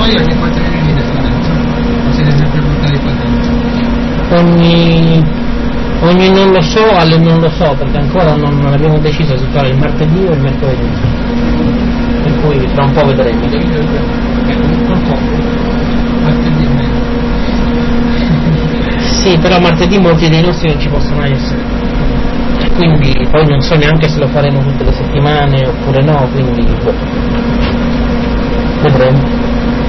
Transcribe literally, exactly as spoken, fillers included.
Poi ogni quattro anni di scadenza, non siete sempre portati qua dentro. Ogni, ogni non lo so alle non lo so, perché ancora non, non abbiamo deciso se fare il martedì o il mercoledì. Per cui tra un po' vedremo. Martedì è meglio. Sì, però martedì molti dei nostri non ci possono essere. Quindi poi non so neanche se lo faremo tutte le settimane oppure no, quindi boh. Vedremo.